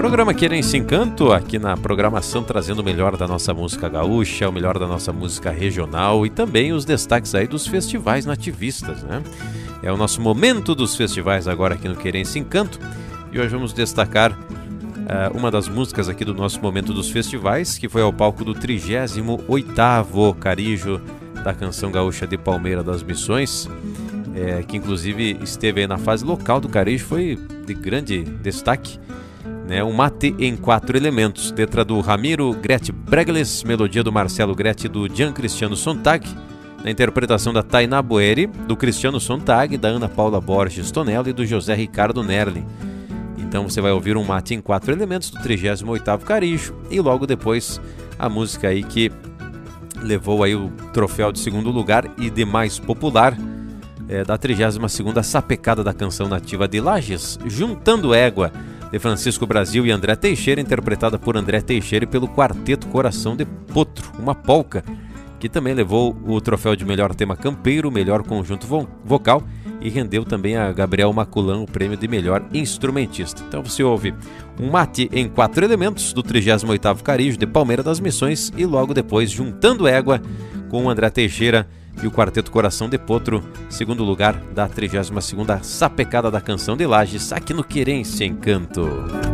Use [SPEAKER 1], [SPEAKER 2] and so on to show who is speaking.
[SPEAKER 1] Programa Querência Encanto, aqui na programação trazendo o melhor da nossa música gaúcha, o melhor da nossa música regional e também os destaques aí dos festivais nativistas, né? É o nosso momento dos festivais agora aqui no Querência Encanto e hoje vamos destacar uma das músicas aqui do nosso momento dos festivais, que foi ao palco do 38º Carijo da Canção Gaúcha de Palmeira das Missões, que inclusive esteve aí na fase local do Carijo, foi de grande destaque, né? Um mate em 4 elementos, letra do Ramiro Gret Bregles, melodia do Marcelo Gret e do Gian Cristiano Sontag, na interpretação da Tainá Boeri, do Cristiano Sontag, da Ana Paula Borges Tonello e do José Ricardo Nerli. Então você vai ouvir um mate em 4 elementos do 38º Carijo e logo depois a música aí que levou aí o troféu de segundo lugar e de mais popular da 32ª Sapecada da Canção Nativa de Lages, Juntando Égua, de Francisco Brasil e André Teixeira, interpretada por André Teixeira e pelo Quarteto Coração de Potro, uma polca, que também levou o troféu de melhor tema campeiro, melhor conjunto vocal e rendeu também a Gabriel Maculan o prêmio de melhor instrumentista. Então você ouve um mate em 4 elementos do 38º Carijo de Palmeira das Missões e logo depois Juntando Égua com o André Teixeira e o Quarteto Coração de Potro, segundo lugar da 32ª Sapecada da Canção de Lages, aqui no Querência Encanto.